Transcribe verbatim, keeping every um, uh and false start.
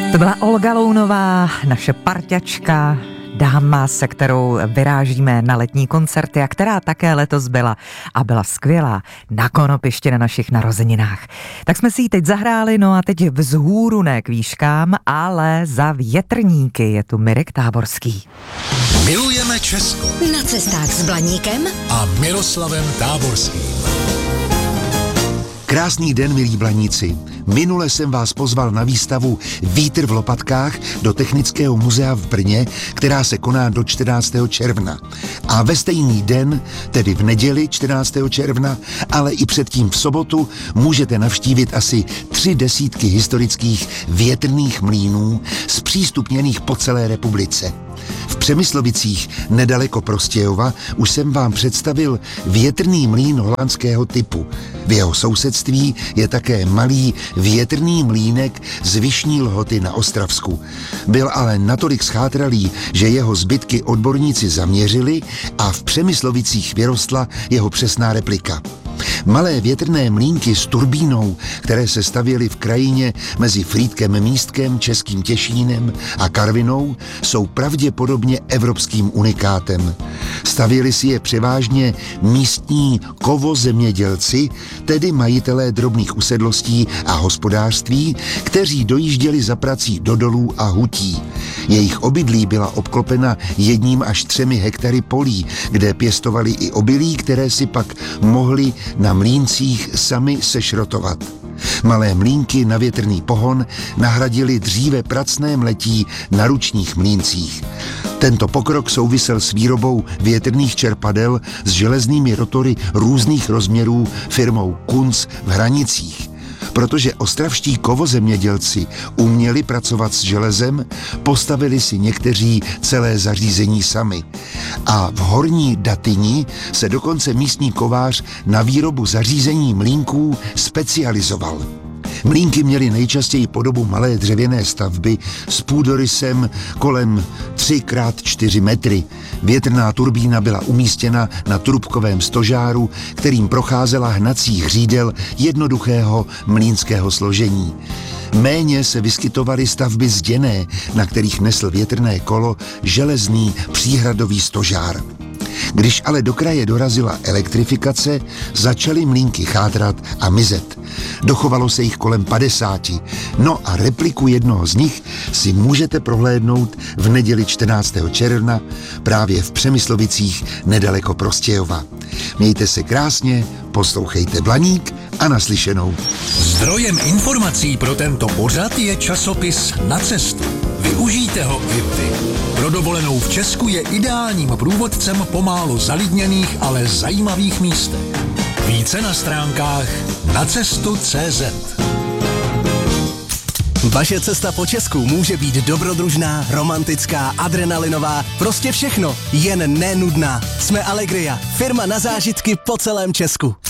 To byla Olga Lounová, naše parťačka, dáma, se kterou vyrážíme na letní koncerty a která také letos byla a byla skvělá na konopišti na našich narozeninách. Tak jsme si ji teď zahráli, no a teď vzhůru ne k výškám, ale za větrníky. Je tu Mirek Táborský. Milujeme Česko. Na cestách s Blaníkem A Miroslavem Táborským. Krásný den, milí Blaníci. Minule jsem vás pozval na výstavu Vítr v lopatkách do Technického muzea v Brně, která se koná do čtrnáctého června. A ve stejný den, tedy v neděli čtrnáctého června, ale i předtím v sobotu, můžete navštívit asi tři desítky historických větrných mlýnů zpřístupněných po celé republice. V Přemyslovicích nedaleko Prostějova už jsem vám představil větrný mlýn holandského typu. V jeho sousedství je také malý větrný mlýnek z Vyšní Lhoty na Ostravsku. Byl ale natolik schátralý, že jeho zbytky odborníci zaměřili a v Přemyslovicích vyrostla jeho přesná replika. Malé větrné mlýnky s turbínou, které se stavěly v krajině mezi Frýdkem Místkem, Českým Těšínem a Karvinou, jsou pravděpodobně evropským unikátem. Stavěli si je převážně místní kovozemědělci, tedy majitelé drobných usedlostí a hospodářství, kteří dojížděli za prací do dolů a hutí. Jejich obydlí byla obklopena jedním až třemi hektary polí, kde pěstovali i obilí, které si pak mohli na mlýncích sami sešrotovat. Malé mlýnky na větrný pohon nahradili dříve pracné mletí na ručních mlýncích. Tento pokrok souvisel s výrobou větrných čerpadel s železnými rotory různých rozměrů firmou Kunz v Hranicích. Protože ostravští kovozemědělci uměli pracovat s železem, postavili si někteří celé zařízení sami. A v Horní Datyni se dokonce místní kovář na výrobu zařízení mlýnků specializoval. Mlýnky měly nejčastěji podobu malé dřevěné stavby s půdorysem kolem tři krát čtyři metry. Větrná turbína byla umístěna na trubkovém stožáru, kterým procházela hnací hřídel jednoduchého mlýnského složení. Méně se vyskytovaly stavby zděné, na kterých nesl větrné kolo železný příhradový stožár. Když ale do kraje dorazila elektrifikace, začaly mlýnky chátrat a mizet. Dochovalo se jich kolem padesáti. No a repliku jednoho z nich si můžete prohlédnout v neděli čtrnáctého června právě v Přemyslovicích nedaleko Prostějova. Mějte se krásně, poslouchejte Blaník a naslyšenou. Zdrojem informací pro tento pořad je časopis Na cestu. Využijte ho i vy. Pro dovolenou v Česku je ideálním průvodcem po málo zalidněných, ale zajímavých místech. Více na stránkách nacestu tečka cé zet. Vaše cesta po Česku může být dobrodružná, romantická, adrenalinová, prostě všechno, jen nenudná. Jsme Allegria, firma na zážitky po celém Česku.